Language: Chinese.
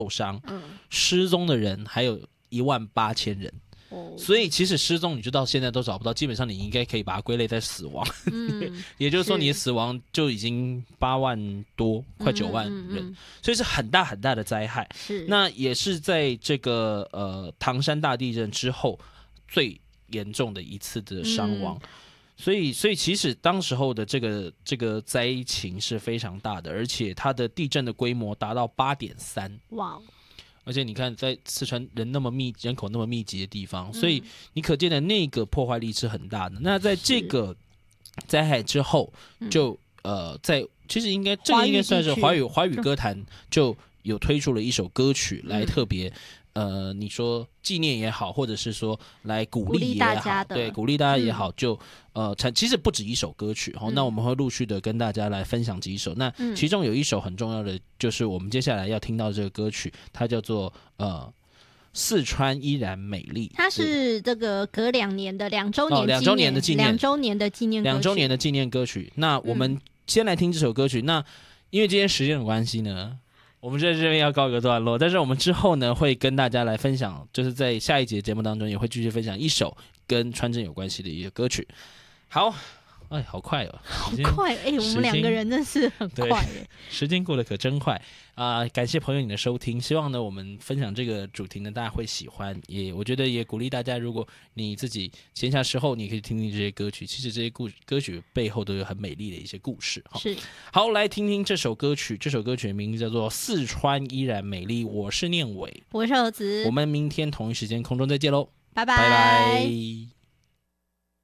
受伤，失踪的人还有18000人。所以其实失踪你就到现在都找不到，基本上你应该可以把它归类在死亡，也就是说你的死亡就已经8万多，快9万人，所以是很大很大的灾害。那也是在这个唐山大地震之后最严重的一次的伤亡。所以其实当时候的这个灾情是非常大的，而且它的地震的规模达到8.3。哇！而且你看，在四川人口那么密集的地方，所以你可见的那个破坏力是很大的。那在这个灾害之后，就其实这个应该算是华语歌坛就有推出了一首歌曲来特别。你说纪念也好，或者是说来鼓励也好，对，鼓励大家也好，就其实不止一首歌曲，那我们会陆续的跟大家来分享几首。那其中有一首很重要的，就是我们接下来要听到的这个歌曲，它叫做四川依然美丽。它是这个隔2年的2周年的纪念歌曲。那我们先来听这首歌曲。那因为今天时间的关系呢，我们在这边要告一个段落，但是我们之后呢会跟大家来分享，就是在下一节节目当中也会继续分享一首跟川震有关系的一个歌曲。好，好快哦， 好快！我们2个人真是很快耶， 时间过得可真快感谢朋友你的收听，希望呢我们分享这个主题呢大家会喜欢，我觉得也鼓励大家，如果你自己闲暇时候你可以听听这些歌曲，其实这些歌曲背后都有很美丽的一些故事。是，好，来听听这首歌曲，这首歌曲的名字叫做《四川依然美丽》，我是念伟， 我是儿子， 我们明天同一时间空中再见喽， 拜拜。 拜拜。